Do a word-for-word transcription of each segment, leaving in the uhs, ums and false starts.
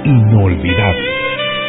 inolvidable.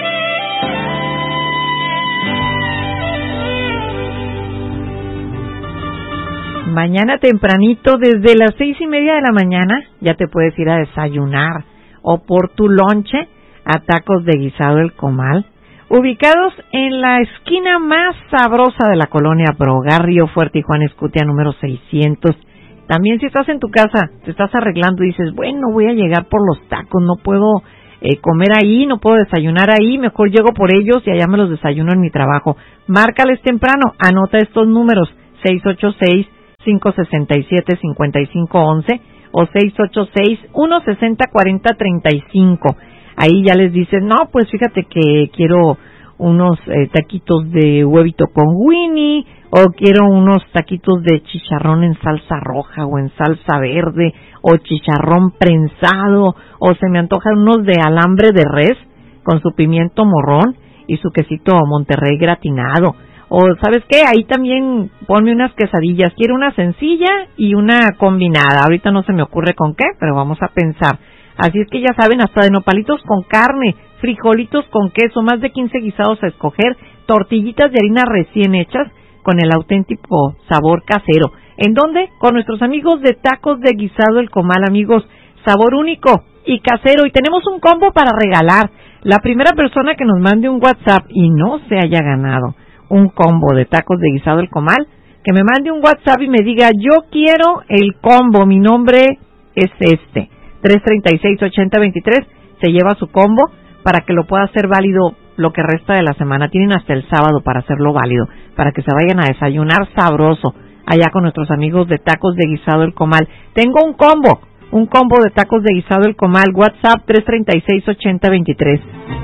Mañana tempranito, desde las seis y media de la mañana, ya te puedes ir a desayunar o por tu lonche a Tacos de Guisado El Comal, ubicados en la esquina más sabrosa de la colonia Brogar, Río Fuerte y Juan Escutia número seiscientos. También si estás en tu casa, te estás arreglando y dices, bueno, voy a llegar por los tacos, no puedo eh, comer ahí, no puedo desayunar ahí, mejor llego por ellos y allá me los desayuno en mi trabajo. Márcales temprano, anota estos números, seis ocho seis, cinco seis siete, cinco cinco uno uno o seis ocho seis, uno seis cero, cuatro cero tres cinco. Ahí ya les dices, no, pues fíjate que quiero unos eh, taquitos de huevito con Winnie, o quiero unos taquitos de chicharrón en salsa roja o en salsa verde, o chicharrón prensado, o se me antojan unos de alambre de res con su pimiento morrón y su quesito Monterrey gratinado. O, ¿sabes qué? Ahí también ponme unas quesadillas. Quiero una sencilla y una combinada. Ahorita no se me ocurre con qué, pero vamos a pensar. Así es que ya saben, hasta de nopalitos con carne, frijolitos con queso, más de quince guisados a escoger, tortillitas de harina recién hechas con el auténtico sabor casero. ¿En dónde? Con nuestros amigos de Tacos de Guisado El Comal, amigos. Sabor único y casero. Y tenemos un combo para regalar. La primera persona que nos mande un WhatsApp y no se haya ganado un combo de Tacos de Guisado El Comal, que me mande un WhatsApp y me diga, yo quiero el combo, mi nombre es este, tres tres seis, ocho cero dos tres, se lleva su combo para que lo pueda hacer válido lo que resta de la semana. Tienen hasta el sábado para hacerlo válido, para que se vayan a desayunar sabroso allá con nuestros amigos de Tacos de Guisado El Comal. Tengo un combo, un combo de Tacos de Guisado El Comal, WhatsApp tres tres seis, ocho cero dos tres.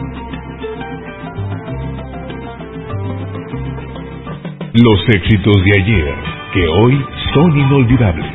Los éxitos de ayer, que hoy son inolvidables.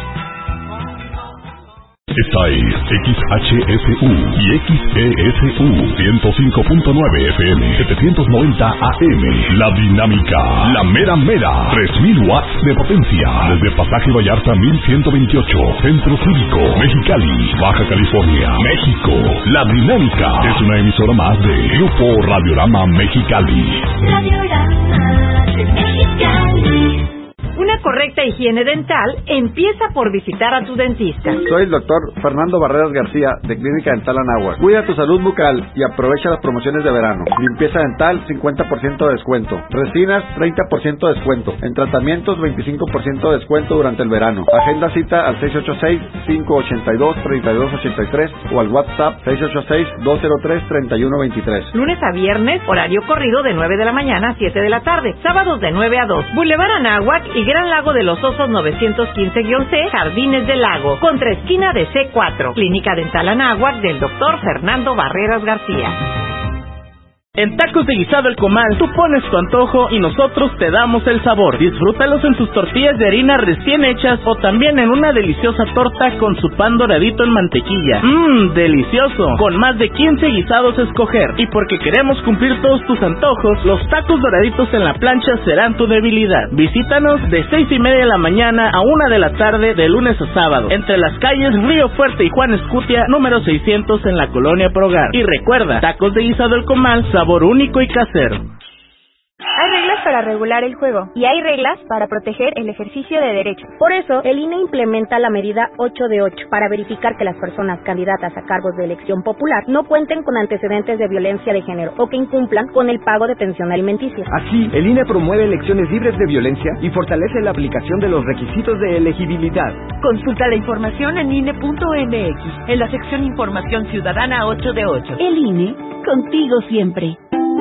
Esta es X H S U y X E S U ciento cinco punto nueve F M, setecientos noventa A M. La Dinámica, la mera mera, tres mil watts de potencia. Desde Pasaje Vallarta mil ciento veintiocho, Centro Cívico, Mexicali, Baja California, México. La Dinámica es una emisora más de Grupo Radiorama Mexicali. Radiorama Mexicali. Una correcta higiene dental empieza por visitar a tu dentista. Soy el doctor Fernando Barreras García, de Clínica Dental Anáhuac. Cuida tu salud bucal y aprovecha las promociones de verano. Limpieza dental, cincuenta por ciento de descuento. Resinas, treinta por ciento de descuento. En tratamientos, veinticinco por ciento de descuento durante el verano. Agenda cita al seis ocho seis, cinco ocho dos, tres dos ocho tres o al WhatsApp seis ocho seis, dos cero tres, tres uno dos tres. Lunes a viernes, horario corrido de nueve de la mañana a siete de la tarde. Sábados de nueve a dos. Boulevard Anáhuac y Gran Lago de los Osos novecientos quince C, Jardines del Lago, contra esquina de C cuatro. Clínica Dental Anáhuac del doctor Fernando Barreras García. En Tacos de Guisado El Comal, tú pones tu antojo y nosotros te damos el sabor. Disfrútalos en sus tortillas de harina recién hechas o también en una deliciosa torta con su pan doradito en mantequilla. Mmm, delicioso. Con más de quince guisados a escoger. Y porque queremos cumplir todos tus antojos, los tacos doraditos en la plancha serán tu debilidad. Visítanos de seis y media de la mañana a una de la tarde de lunes a sábado, entre las calles Río Fuerte y Juan Escutia, número seiscientos en la colonia Progar. Y recuerda, Tacos de Guisado El Comal, sabor único y casero. Hay reglas para regular el juego y hay reglas para proteger el ejercicio de derechos. Por eso, el I N E implementa la medida ocho de ocho para verificar que las personas candidatas a cargos de elección popular no cuenten con antecedentes de violencia de género o que incumplan con el pago de pensión alimenticia. Así, el I N E promueve elecciones libres de violencia y fortalece la aplicación de los requisitos de elegibilidad. Consulta la información en I N E punto M X, en la sección Información Ciudadana ocho de ocho. El I N E, contigo siempre.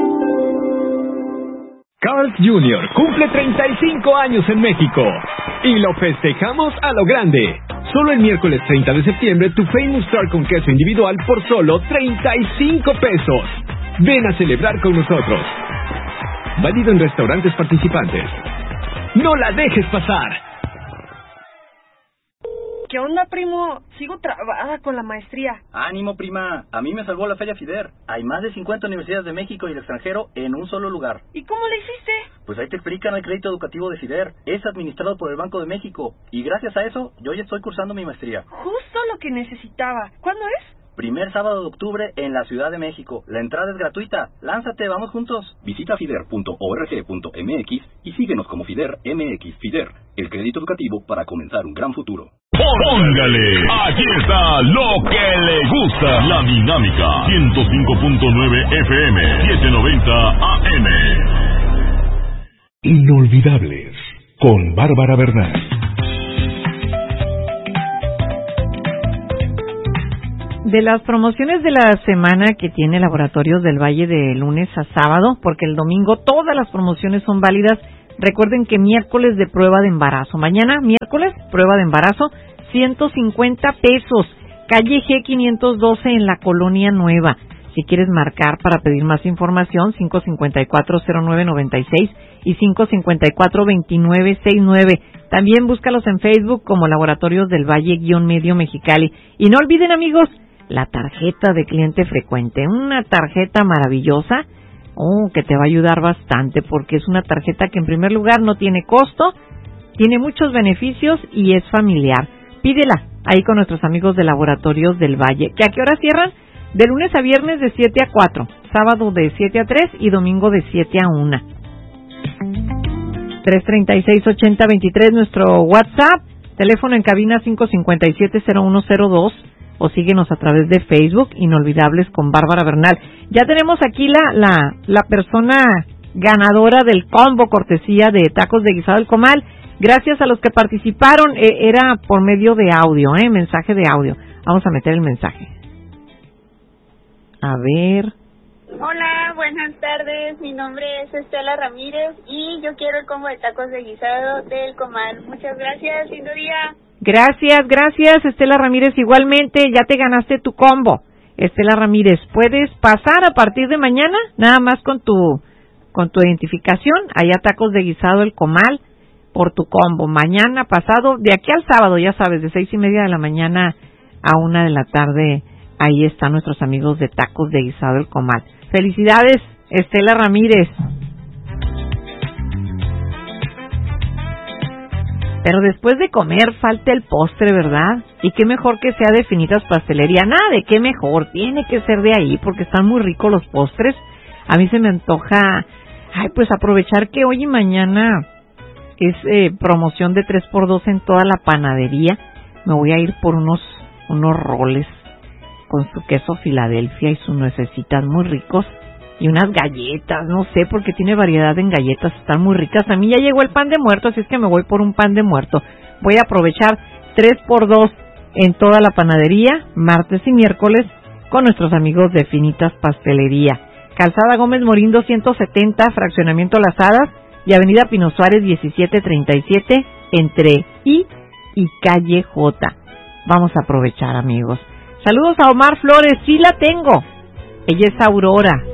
Carl's junior cumple treinta y cinco años en México y lo festejamos a lo grande. Solo el miércoles treinta de septiembre tu Famous Star con queso individual por solo treinta y cinco pesos. Ven a celebrar con nosotros. Válido en restaurantes participantes. ¡No la dejes pasar! ¿Qué onda, primo? Sigo trabada con la maestría. Ánimo, prima. A mí me salvó la Feria FIDER. Hay más de cincuenta universidades de México y el extranjero en un solo lugar. ¿Y cómo le hiciste? Pues ahí te explican el crédito educativo de FIDER. Es administrado por el Banco de México. Y gracias a eso, yo ya estoy cursando mi maestría. Justo lo que necesitaba. ¿Cuándo es? Primer sábado de octubre en la Ciudad de México. La entrada es gratuita. Lánzate, vamos juntos. Visita fider punto org punto m x y síguenos como Fider M X. Fider, el crédito educativo para comenzar un gran futuro. Póngale, aquí está lo que le gusta. La Dinámica, ciento cinco punto nueve F M, setecientos noventa A M. Inolvidables, con Bárbara Bernal. De las promociones de la semana que tiene Laboratorios del Valle de lunes a sábado, porque el domingo todas las promociones son válidas. Recuerden que miércoles de prueba de embarazo. Mañana, miércoles, prueba de embarazo, ciento cincuenta pesos. Calle G quinientos doce en la Colonia Nueva. Si quieres marcar para pedir más información, cinco cinco cuatro cero nueve nueve seis y cinco cinco cuatro dos nueve seis nueve. También búscalos en Facebook como Laboratorios del Valle-Medio Mexicali. Y no olviden, amigos, la tarjeta de cliente frecuente. Una tarjeta maravillosa. Oh, que te va a ayudar bastante porque es una tarjeta que en primer lugar no tiene costo, tiene muchos beneficios y es familiar. Pídela ahí con nuestros amigos de Laboratorios del Valle. ¿Que a qué hora cierran? De lunes a viernes de siete a cuatro, sábado de siete a tres y domingo de siete a una. tres treinta y seis, ochenta, veintitrés nuestro WhatsApp, teléfono en cabina cinco cinco siete, cero uno cero dos o síguenos a través de Facebook, Inolvidables con Bárbara Bernal. Ya tenemos aquí la, la, la persona ganadora del combo cortesía de Tacos de Guisado del Comal. Gracias a los que participaron, eh, era por medio de audio, eh, mensaje de audio. Vamos a meter el mensaje. A ver. Hola, buenas tardes. Mi nombre es Estela Ramírez y yo quiero el combo de tacos de guisado del Comal. Muchas gracias, lindo día. Gracias, gracias, Estela Ramírez. Igualmente, ya te ganaste tu combo. Estela Ramírez, puedes pasar a partir de mañana, nada más con tu con tu identificación, allá Tacos de Guisado El Comal, por tu combo. Mañana pasado, de aquí al sábado, ya sabes, de seis y media de la mañana a una de la tarde, ahí están nuestros amigos de Tacos de Guisado El Comal. Felicidades, Estela Ramírez. Pero después de comer falta el postre, ¿verdad? Y qué mejor que sea de Finitas Pastelería. Nada de qué mejor, tiene que ser de ahí porque están muy ricos los postres. A mí se me antoja, ay, pues aprovechar que hoy y mañana es eh, promoción de tres por dos en toda la panadería. Me voy a ir por unos unos roles con su queso Filadelfia y sus nuecesitas muy ricos. Y unas galletas, no sé, porque tiene variedad en galletas, están muy ricas. A mí ya llegó el pan de muerto, así es que me voy por un pan de muerto. Voy a aprovechar tres por dos en toda la panadería, martes y miércoles, con nuestros amigos de Finitas Pastelería. Calzada Gómez Morín doscientos setenta, Fraccionamiento Las Hadas, y Avenida Pino Suárez diecisiete treinta y siete, entre I y Calle J. Vamos a aprovechar, amigos. Saludos a Omar Flores, sí la tengo. Ella es Aurora,